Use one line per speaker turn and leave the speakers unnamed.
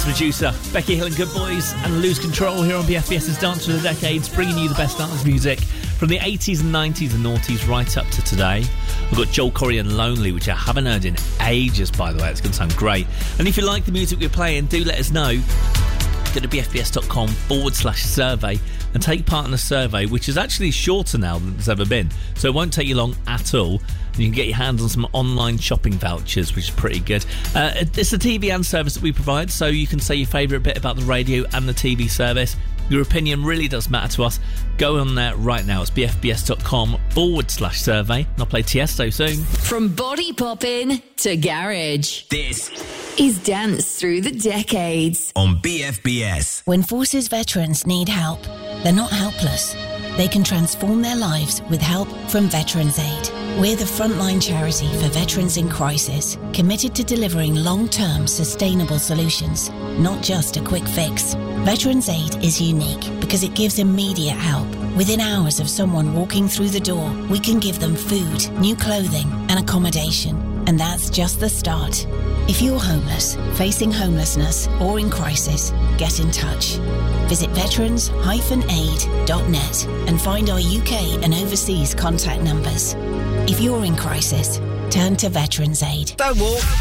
producer Becky Hill and Good Boys and Lose Control here on BFBS's Dance for the Decades, bringing you the best dance music from the 80s and 90s and noughties right up to today. We've got Joel Corry and Lonely, which I haven't heard in ages, by the way. It's going to sound great. And if you like the music we're playing, do let us know. Go to bfbs.com/survey and take part in the survey, which is actually shorter now than it's ever been. So it won't take you long at all. And you can get your hands on some online shopping vouchers, which is pretty good. It's a TV and service that we provide, so you can say your favourite bit about the radio and the TV service. Your opinion really does matter to us. Go on there right now. It's bfbs.com/survey. And I'll play Tiesto soon.
From body popping to garage,
This
is Dance Through the Decades
on BFBS.
When Forces veterans need help, they're not helpless. They can transform their lives with help from Veterans Aid. We're the frontline charity for veterans in crisis, committed to delivering long-term sustainable solutions, not just a quick fix. Veterans Aid is unique because it gives immediate help. Within hours of someone walking through the door, we can give them food, new clothing, and accommodation. And that's just the start. If you're homeless, facing homelessness, or in crisis, get in touch. Visit veterans-aid.net and find our UK and overseas contact numbers. If you're in crisis, turn to Veterans Aid.
Don't walk.